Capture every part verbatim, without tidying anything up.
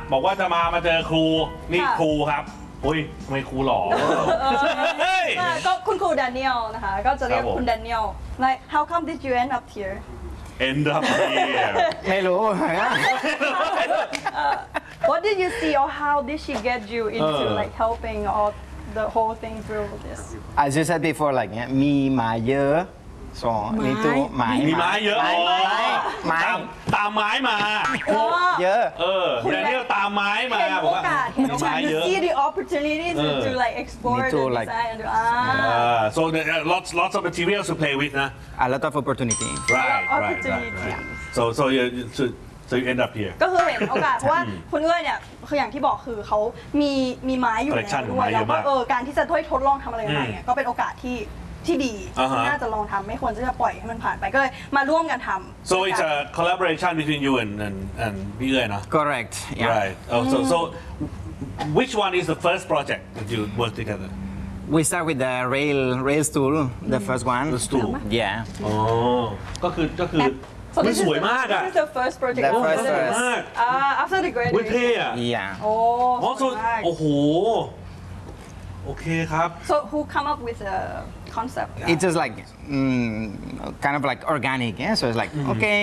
บอกว่าจะมามาเจอครูนี่ครูครับอุ้ยทำไมครูหล่อก็คุณครูแดเนียลนะคะก็จะเรียกคุณแดเนียล like how come did you end up here end up here ไม่รู้ what did you see or how did she get you into like helping all the whole thing through this as you said before like เนี้ยมีหมาเยอะso นี่ตัวไม้มีไม้เยอะไม้ตามไม้มาเยอะเออแดเนียลตามไม้มาเห็นโอกาสเห็นโอกาส you see the opportunity to to like explore the design and ah so lots lots of materials to play with นะ a lot of opportunity right right right so so you so you end up here ก็คือเห็นโอกาสเพราะว่าคุณเอื้อยเนี่ยคืออย่างที่บอกคือเขามีมีไม้อยู่แล้วด้วยแล้วก็เออการที่จะทดลองทำอะไรใหม่เนี่ยก็เป็นโอกาสที่ที่ดีน่าจะลองทำไม่ควรจะปล่อยให้มันผ่านไปก็เลยมาร่วมกันทำ so it's a collaboration between you and and and พี่เอื้อยเนาะ correct right oh so so which one is the first project that you work together we start with the rail rail stool the first one the stool yeah อ๋อก็คือก็คือมันสวยมากอ่ะ This is the first project the first first uh after the graduation วิเท่อะ yeah โอ้ also โอ้โหโอเคครับ so who come up with the concept it's just like mm, kind of like organic yeah so it's like okay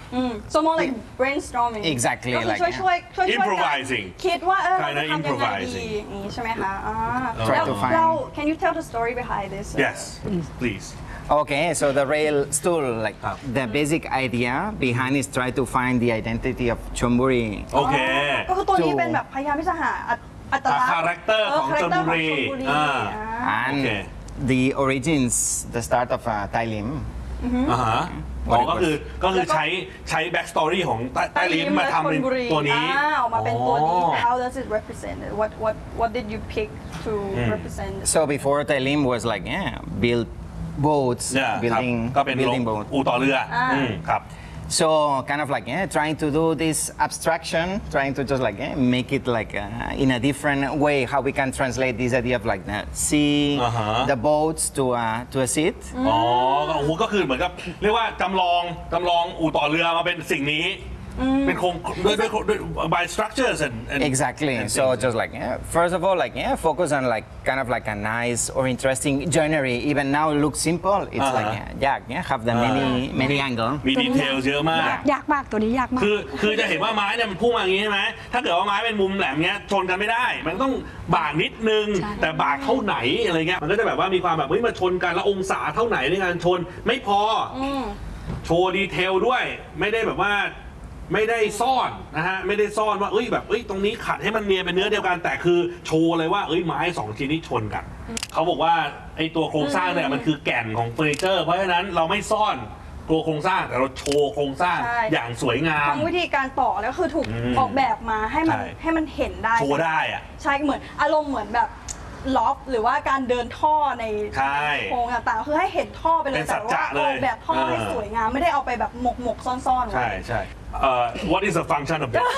so more like brainstorming exactly like ช่วยช่วยช่วย improvising คิดว่าเออเราจะทำยังไงดี improvising อย่างนี้ใช่ไหมคะอ่า try แล้ว to find เรา can you tell the story behind this yes please okay so the rail stool like the basic idea behind is try to find the identity of Chonburi โอเคก็คือตัวนี้เป็นแบบพยายามที่จะหาอัตลักษณ์คาแรคเตอร์ของชลบุรีอ่า and the origins the start of uh, Thai Lim อ่าฮะอ๋อก็คือก็คือใช้ใช้แบ็กสตอรี่ของใต้ลิ้มมาทำเป็นตัวนี้ออกมาเป็นตัวนี้ how does it represent what what what did you pick to represent so before Thai Lim was like yeah build boats building ก็เป็น building boats อู่ต่อเรือครับ so kind of like yeah, trying to do this abstraction trying to just like yeah, make it like uh, in a different way how we can translate this idea of like the sea uh-huh. the boats to uh, to a seat อ๋อโอ้โหก็คือเหมือนกับเรียกว่าจำลองจำลองอู่ต่อเรือมาเป็นสิ่งนี้เป็นโครงด้วยด้วยด้วย by structures and, and exactly and so just like yeah, first of all like yeah focus on like kind of like a nice or interesting joinery even now it looks simple it's uh-huh. like yeah, yeah yeah have the uh-huh. many many angle มีดีเทลเยอะมากยากมากตัวนี้ยากมากคือคือจะเห็นว่าไม้เนี่ยมันพุ่งมาอย่างนี้ใช่ไหมถ้าเกิดว่าไม้เป็นมุมแหลมเงี้ยชนกันไม่ได้มันต้องบากนิดนึงแต่บากเท่าไหนอะไรเงี้ยมันก็จะแบบว่ามีความแบบเฮ้ยมาชนกันแล้วองศาเท่าไหนในการชนไม่พอโชว์ดีเทลด้วยไม่ได้แบบว่าไม่ได้ซ่อนนะฮะไม่ได้ซ่อนว่าเอ้ยแบบเอ้ยตรงนี้ขัดให้มันเนียนเป็นเนื้อเดียวกันแต่คือโชว์เลยว่าเอ้ยไม้สองชิ้นนี้ชนกันเขาบอกว่าไอ้ตัวโครงสร้างเนี่ยมันคือแก่นของเฟอร์นิเจอร์เพราะฉะนั้นเราไม่ซ่อนตัวโครงสร้างแต่เราโชว์โครงสร้างอย่างสวยงามทั้งวิธีการต่อแล้วคือถูกออกแบบมาให้มันให้มันเห็นได้โชว์ได้อะใช่เหมือนอารมณ์เหมือนแบบล็อบหรือว่าการเดินท่อในโครงต่างๆคือให้เห็นท่อไปเลยแต่ว่าออกแบบท่อให้สวยงามไม่ได้เอาไปแบบหมกหมกซ่อนๆใช่ใช่ what is the function of that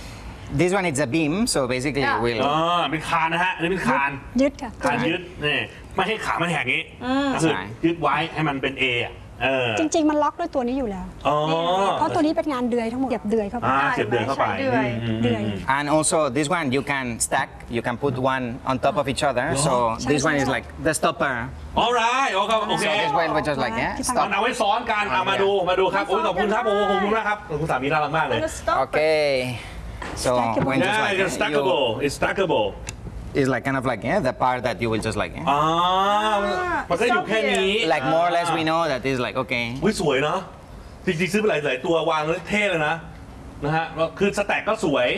this one is a beam so basically will อ๋อเป็นคานนะฮะอันนี้เป็นคานยึดค่ะคานยึดนี่ไม่ให้ขามันแหกงี้คือยึดไว้ให้มันเป็น A จริงๆมันล็อกด้วยตัวนี้อยู่แล้วเพราะตัวนี้เป็นงานเดือยทั้งหมดเก็บเดือยเข้าไปเก็บเดือยเข้าไปเดือย and also this one you can stack you can put one on top of each other so this one is like the stopper alright โอเคโอเค so this one was just like yeah เอาไว้ซ้อนกันเอามาดูมาดูครับโอ้ยขอบคุณครับโอ้ขอบคุณมากครับคุณสามีน่ารักมากเลย okay so when just like it's stackable it's stackable is like kind of like yeah the part that you will just like อ่ามันก็อยู่แค่นี้ like more or less we know that is like okay อุ้ยสวยเนาะจริงๆซื้อไปหลายๆตัววางแล้วเท่เลยนะนะฮะคือสแต็กก็สวย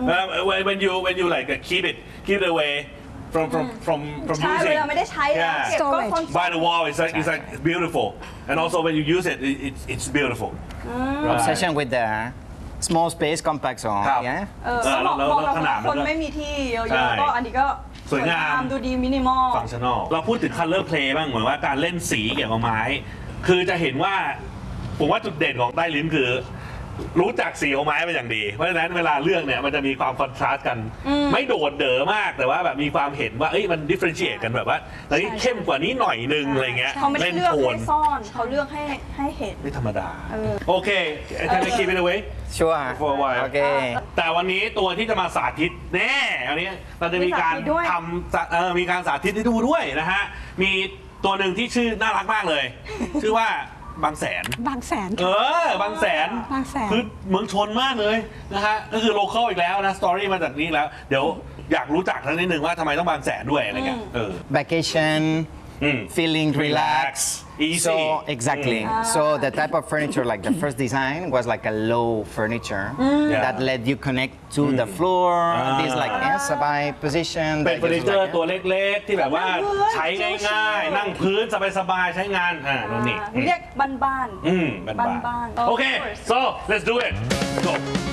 when you when you like keep it keep it away from from from from using ใช่เวลาไม่ได้ใช้แล้วเก็บก็ by the wall it's like it's like beautiful and also when you use it it's it's beautiful obsession with the small space compact อ๋อ yeah เออแล้วขนาดคนไม่มีที่เยอะๆก็อันนี้ก็สวยงามดูดีมินิมอลฟังชั่นอลเราพูดถึง color play บ้างเหมือนว่าการเล่นสีเกี่ยวกับไม้คือจะเห็นว่าผมว่าจุดเด่นของใต้ลิ้มคือรู้จักสีของไม้เป็นอย่างดีเพราะฉะนั้นเวลาเลือกเนี่ยมันจะมีความคอนทราสต์กันไม่โดดเด๋อมากแต่ว่าแบบมีความเห็นว่าเอ้ยมันดิเฟรนเชียตกันแบบว่าเฮ้ยเข้มกว่านี้หน่อยนึงอะไรเงี้ยเขาไม่ได้เลือกให้ซ่อนเขาเลือกให้ให้เห็นไม่ธรรมดาโอเค can I keep it away Sure. For a while. Okay. แต่วันนี้ตัวที่จะมาสาธิตแน่วันนี้เราจะมีการมีสาธิตด้วยทำสาเออมีการสาธิตให้ดูด้วยนะฮะมีตัวหนึ่งที่ชื่อน่ารักมากเลย ชื่อว่าบางแสนบางแสนเอค่ะอบางแสนบางแสนคือเมืองชนมากเลยนะฮะก็คือโลเคอลอีกแล้วนะสตอรี่มาจากนี้แล้ว เดี๋ยวอยากรู้จักทั้งนิดนึงว่าทำไมต้องบางแสนด้วยอะไรเงี้ยเออ Vacation, Mm. feeling Relax, relaxed. easy. So exactly. So the type of furniture, like the first design, was like a low furniture Yeah. that let you connect to the floor. Ah. This like yeah, sabai position. เป็น that เฟอร์นิ just เจอร์ like, ตัวเล็กๆ ที่แบบว่านั่งพื้นใช้ง่ายๆ นั่งพื้นสบายๆ ใช้งานอ่าโน่นนี่เรียกบ้านๆอืมบ้านบ้านๆๆโอเค Of course. so let's do it go